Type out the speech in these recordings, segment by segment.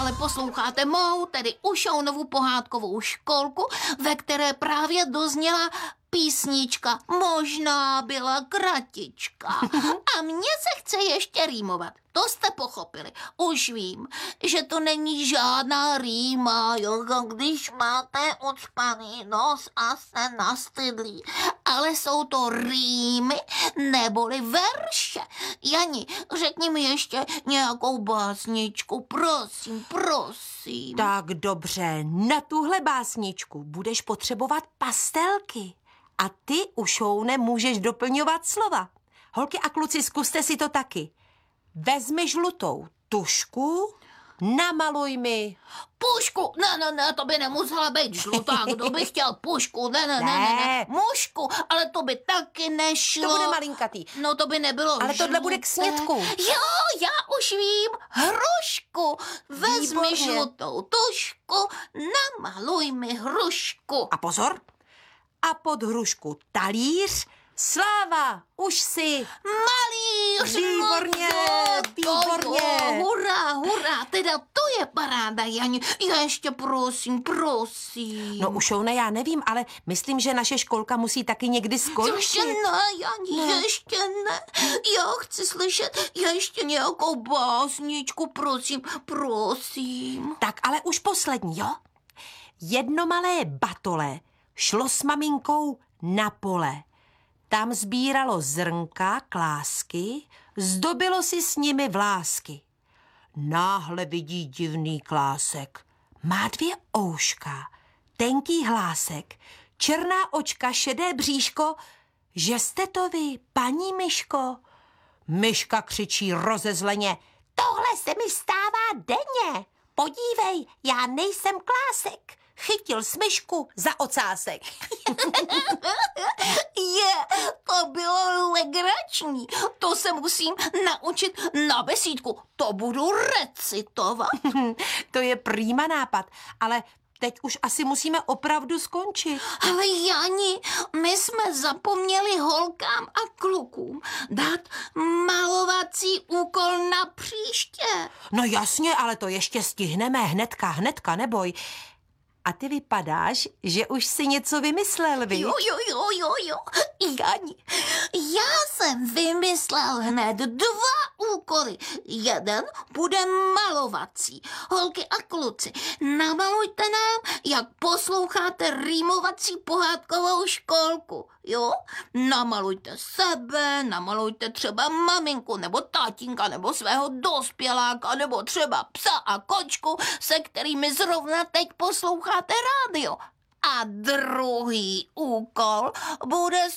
ale posloucháte mou, tedy Ušounovu pohádkovou školku, ve které právě dozněla písnička. Možná byla kratička. A mně se chce ještě rýmovat. To jste pochopili. Už vím, že to není žádná rýma, jo, když máte ucpaný nos a jste nastydlí. Ale jsou to rýmy neboli verše. Jani, řekni mi ještě nějakou básničku, prosím, prosím. Tak dobře, na tuhle básničku budeš potřebovat pastelky. A ty, Ušoune, můžeš doplňovat slova. Holky a kluci, zkuste si to taky. Vezmi žlutou tušku, namaluj mi. Pušku, ne, to by nemusela být žlutá, kdo by chtěl pušku, ne, mušku, ale to by taky nešlo. To bude malinkatý. No to by nebylo ale žluté. tohle bude k snědku. Jo, já už vím, hrušku, vezmi Výborně. žlutou tušku, namaluj mi hrušku. A pozor, a pod hrušku talíř, Sláva, už si. Malíř, Výborně, výborně. Hurá, teda to je paráda, Jani. Ještě prosím. No Ušoune, já nevím, ale myslím, že naše školka musí taky někdy skončit. Ještě ne, Jani, ještě ne. Já chci slyšet ještě nějakou básničku, prosím. Tak ale už poslední, jo? Jedno malé batole šlo s maminkou na pole. Tam sbíralo zrnka, klásky, zdobilo si s nimi vlásky. Náhle vidí divný klásek. Má 2 ouška, tenký hlásek, černá očka, šedé bříško. Že jste to vy, paní myško? Myška křičí rozezleně. Tohle se mi stává denně. Podívej, já nejsem klásek. Chytil smyšku za ocásek. To bylo legrační. To se musím naučit na besídku. To budu recitovat. To je prýma nápad, ale teď už asi musíme opravdu skončit. Ale Jani, my jsme zapomněli holkám a klukům dát malovací úkol na příště. No jasně, ale to ještě stihneme hnedka, neboj. A ty vypadáš, že už si něco vymyslel, vy? Jo. Jani, já jsem vymyslel hned 2 úkoly. Jeden bude malovací. Holky a kluci, namalujte nám, jak posloucháte rýmovací pohádkovou školku. Jo? Namalujte sebe, namalujte třeba maminku, nebo tatínka, nebo svého dospěláka, nebo třeba psa a kočku, se kterými zrovna teď posloucháte rádio. A druhý úkol bude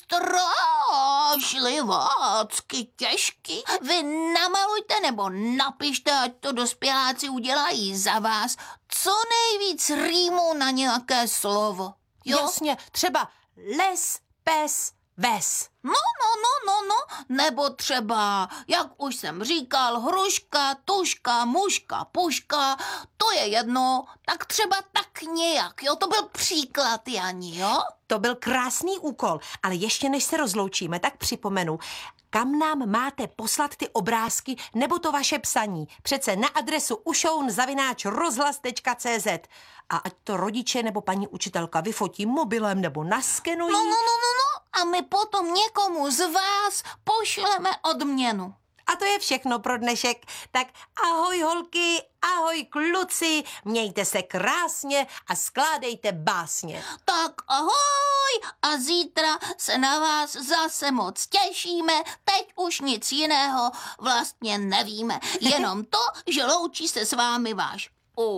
strašlivácky těžký. Vy namalujte nebo napište, ať to dospěláci udělají za vás, co nejvíc rýmů na nějaké slovo. Jo? Jasně, třeba les, pes, ves. No, nebo třeba, jak už jsem říkal, hruška, tuška, muška, puška, to je jedno, tak třeba tak nějak, jo, to byl příklad, Jani, jo? To byl krásný úkol, ale ještě než se rozloučíme, tak připomenu, kam nám máte poslat ty obrázky nebo to vaše psaní. Přece na adresu ušoun@rozhlas.cz. A ať to rodiče nebo paní učitelka vyfotí mobilem nebo naskenují. No. A my potom někomu z vás pošleme odměnu. A to je všechno pro dnešek. Tak ahoj holky, ahoj kluci, mějte se krásně a skládejte básně. Tak ahoj a zítra se na vás zase moc těšíme. Teď už nic jiného vlastně nevíme. Jenom to, že loučí se s vámi váš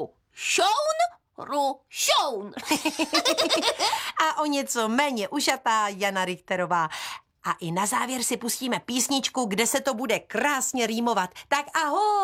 Rušoun. A o něco méně ušatá Jana Richterová. A i na závěr si pustíme písničku, kde se to bude krásně rýmovat. Tak ahoj!